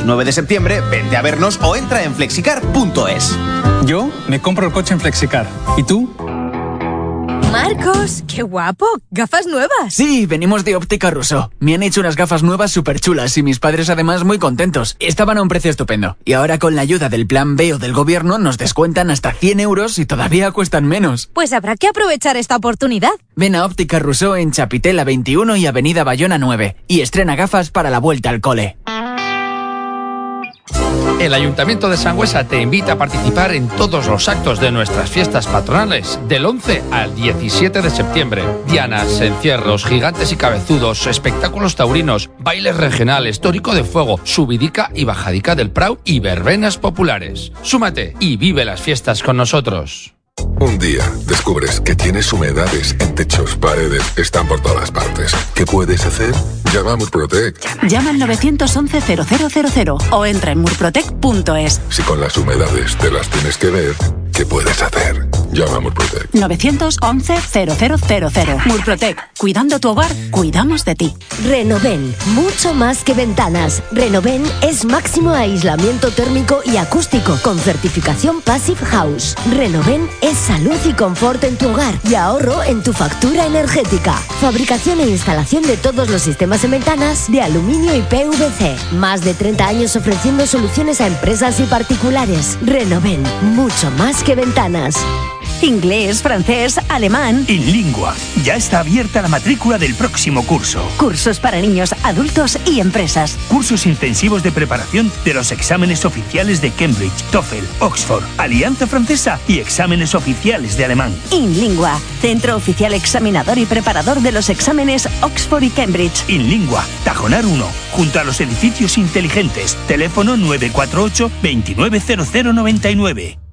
9 de septiembre, vente a vernos o entra en flexicar.es. Yo me compro el coche en Flexicar. ¿Y tú? Marcos, qué guapo, gafas nuevas. Sí, venimos de Óptica Rousseau. Me han hecho unas gafas nuevas súper chulas y mis padres además muy contentos. Estaban a un precio estupendo. Y ahora con la ayuda del Plan B o del gobierno nos descuentan hasta 100 euros y todavía cuestan menos. Pues habrá que aprovechar esta oportunidad. Ven a Óptica Rousseau en Chapitela 21 y Avenida Bayona 9 y estrena gafas para la vuelta al cole. El Ayuntamiento de Sangüesa te invita a participar en todos los actos de nuestras fiestas patronales del 11 al 17 de septiembre. Dianas, encierros, gigantes y cabezudos, espectáculos taurinos, bailes regionales, tórico de fuego, subidica y bajadica del Prau y verbenas populares. Súmate y vive las fiestas con nosotros. Un día descubres que tienes humedades en techos, paredes, están por todas partes. ¿Qué puedes hacer? Llama a Murprotec. Llama al 911-0000 o entra en murprotec.es. Si con las humedades te las tienes que ver, ¿qué puedes hacer? Llama a Murprotec. 911-0000. Murprotec. Cuidando tu hogar, cuidamos de ti. Renoven. Mucho más que ventanas. Renoven es máximo aislamiento térmico y acústico con certificación Passive House. Renoven es salud y confort en tu hogar y ahorro en tu factura energética. Fabricación e instalación de todos los sistemas en ventanas de aluminio y PVC. Más de 30 años ofreciendo soluciones a empresas y particulares. Renoven. Mucho más que ventanas. Inglés, francés, alemán. InLingua. Ya está abierta la matrícula del próximo curso. Cursos para niños, adultos y empresas. Cursos intensivos de preparación de los exámenes oficiales de Cambridge, TOEFL, Oxford, Alianza Francesa y exámenes oficiales de alemán. InLingua. Centro oficial examinador y preparador de los exámenes Oxford y Cambridge. InLingua. Tajonar 1. Junto a los edificios inteligentes. Teléfono 948 290099.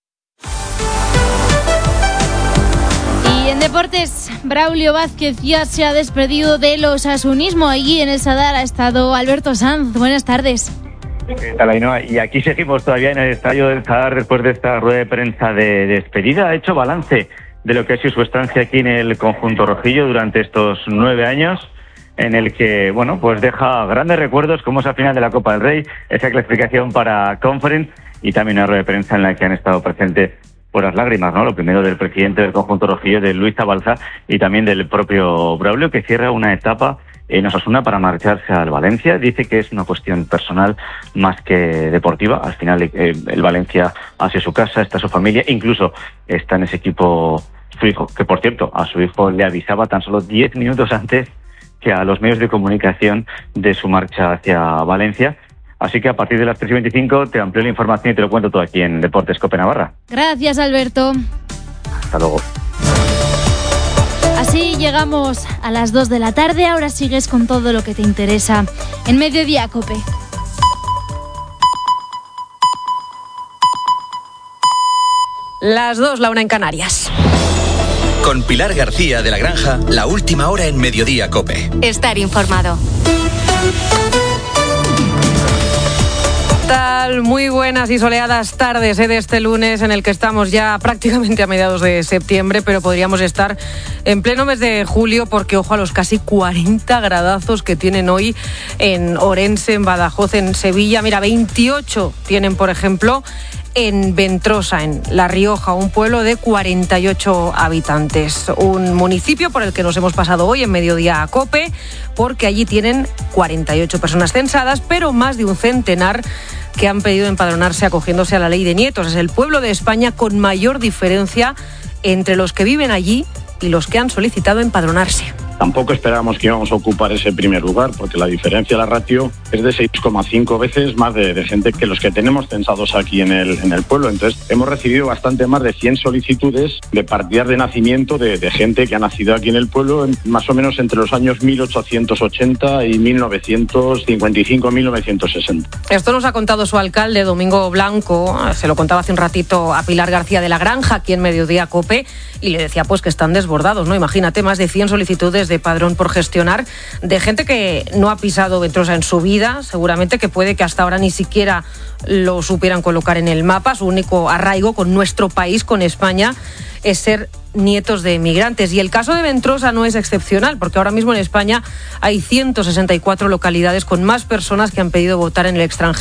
En deportes, Braulio Vázquez ya se ha despedido del osasunismo. Allí en el Sadar ha estado Alberto Sanz. Buenas tardes. ¿Qué tal, Ainhoa? Y aquí seguimos todavía en el estadio del Sadar después de esta rueda de prensa de despedida. Ha hecho balance de lo que ha sido su estancia aquí en el conjunto rojillo durante estos 9 años, en el que, bueno, pues deja grandes recuerdos como esa final de la Copa del Rey, esa clasificación para Conference y también una rueda de prensa en la que han estado presentes por las lágrimas, ¿no? Lo primero del presidente del conjunto rojillo, de Luis Zabalza, y también del propio Braulio, que cierra una etapa en Osasuna para marcharse al Valencia. Dice que es una cuestión personal más que deportiva. Al final el Valencia hace su casa, está su familia, incluso está en ese equipo su hijo, que por cierto a su hijo le avisaba tan solo 10 minutos antes que a los medios de comunicación de su marcha hacia Valencia. Así que a partir de las 3:25 te amplio la información y te lo cuento todo aquí en Deportes Cope Navarra. Gracias, Alberto. Hasta luego. Así llegamos a las 2 de la tarde. Ahora sigues con todo lo que te interesa en Mediodía Cope. Las 2, la 1 en Canarias. Con Pilar García de la Granja, la última hora en Mediodía Cope. Estar informado. Muy buenas y soleadas tardes de este lunes en el que estamos ya prácticamente a mediados de septiembre, pero podríamos estar en pleno mes de julio porque ojo a los casi 40 gradazos que tienen hoy en Orense, en Badajoz, en Sevilla. Mira, 28 tienen, por ejemplo, en Ventrosa, en La Rioja, un pueblo de 48 habitantes. Un municipio por el que nos hemos pasado hoy en Mediodía Cope, porque allí tienen 48 personas censadas, pero más de un centenar que han pedido empadronarse acogiéndose a la ley de nietos. Es el pueblo de España con mayor diferencia entre los que viven allí y los que han solicitado empadronarse. Tampoco esperábamos que íbamos a ocupar ese primer lugar, porque la diferencia, la ratio, es de 6,5 veces más de gente que los que tenemos censados aquí en el pueblo. Entonces, hemos recibido bastante más de 100 solicitudes de partidas de nacimiento de gente que ha nacido aquí en el pueblo, más o menos entre los años 1880 y 1955-1960. Esto nos ha contado su alcalde, Domingo Blanco. Se lo contaba hace un ratito a Pilar García de la Granja, aquí en Mediodía Cope, y le decía pues que están desbordados, ¿no? Imagínate, más de 100 solicitudes de padrón por gestionar, de gente que no ha pisado Ventrosa en su vida, seguramente, que puede que hasta ahora ni siquiera lo supieran colocar en el mapa. Su único arraigo con nuestro país, con España, es ser nietos de emigrantes. Y el caso de Ventrosa no es excepcional, porque ahora mismo en España hay 164 localidades con más personas que han pedido votar en el extranjero